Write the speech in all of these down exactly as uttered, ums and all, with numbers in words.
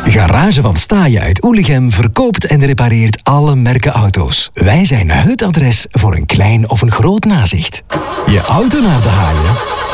Garage van Staaien uit Oelichem verkoopt en repareert alle merken auto's. Wij zijn het adres voor een klein of een groot nazicht. Je auto naar de haaien?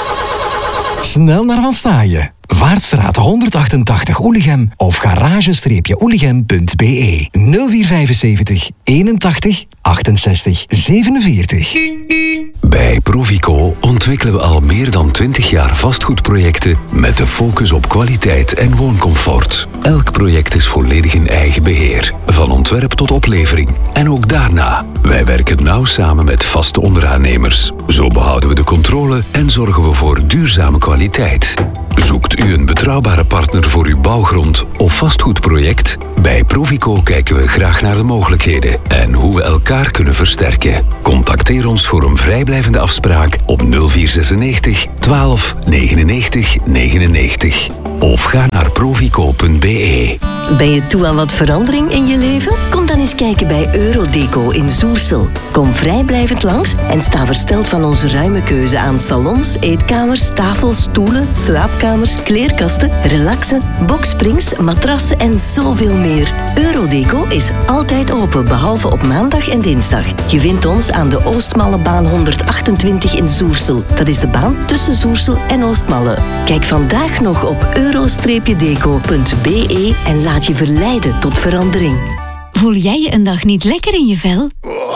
Snel naar Van Staaien. Vaartstraat honderdachtentachtig Oelichem of garage-oelichem punt be nul vier vijfenzeventig eenentachtig achtenzestig zevenenveertig. Bij Provico ontwikkelen we al meer dan twintig jaar vastgoedprojecten met de focus op kwaliteit en wooncomfort. Elk project is volledig in eigen beheer, van ontwerp tot oplevering. En ook daarna. Wij werken nauw samen met vaste onderaannemers. Zo behouden we de controle en zorgen we voor duurzame kwaliteit. Zoekt u een betrouwbare partner voor uw bouwgrond of vastgoedproject? Bij Provico kijken we graag naar de mogelijkheden en hoe we elkaar kunnen versterken. Contacteer ons voor een vrijblijvende afspraak op nul vier zesennegentig twaalf negenennegentig negenennegentig. Of ga naar provico punt be. Ben je toe aan wat verandering in je leven? Kom dan eens kijken bij Eurodeco in Zoersel. Kom vrijblijvend langs en sta versteld van onze ruime keuze aan salons, eetkamers, tafels, stoelen, slaapkamers, kleerkasten, relaxen, boksprings, matrassen en zoveel meer. Eurodeco is altijd open, behalve op maandag en dinsdag. Je vindt ons aan de Oostmallebaan honderdachtentwintig in Zoersel. Dat is de baan tussen Zoersel en Oostmalle. Kijk vandaag nog op euro deco punt be en laat je verleiden tot verandering. Voel jij je een dag niet lekker in je vel?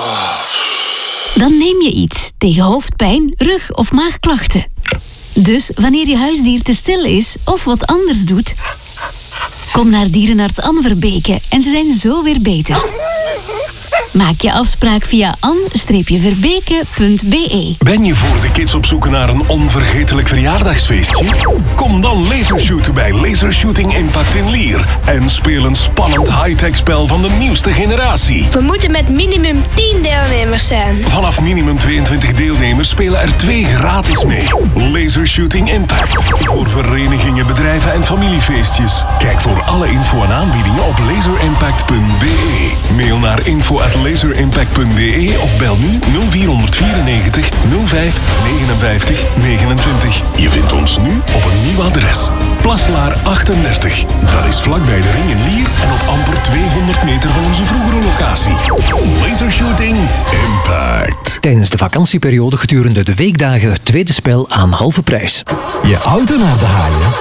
Dan neem je iets tegen hoofdpijn, rug- of maagklachten. Dus wanneer je huisdier te stil is of wat anders doet, kom naar dierenarts Anne Verbeke en ze zijn zo weer beter. Maak je afspraak via an-verbeke punt be. Ben je voor de kids op zoek naar een onvergetelijk verjaardagsfeestje? Kom dan lasershooten bij Laser Shooting Impact in Lier. En speel een spannend high-tech spel van de nieuwste generatie. We moeten met minimum tien deelnemers zijn. Vanaf minimum tweeëntwintig deelnemers spelen er twee gratis mee. Laser Shooting Impact. Voor verenigingen, bedrijven en familiefeestjes. Kijk voor alle info en aanbiedingen op laser impact punt be. Mail naar info at laser impact punt be of bel nu nul vier vierennegentig nul vijf negenenvijftig negenentwintig. Je vindt ons nu op een nieuw adres. Plaslaar achtendertig. Dat is vlakbij de Ring in Lier en op amper tweehonderd meter van onze vroegere locatie. Lasershooting Impact. Tijdens de vakantieperiode gedurende de weekdagen tweede spel aan halve prijs. Je auto naar de haaien?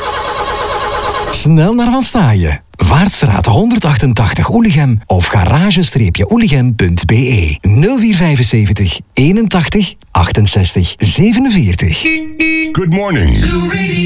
Snel naar Van Staaien. Vaartstraat honderdachtentachtig Oelichem of garage-oelichem punt be nul vier vijfenzeventig eenentachtig achtenzestig zevenenveertig. Good morning.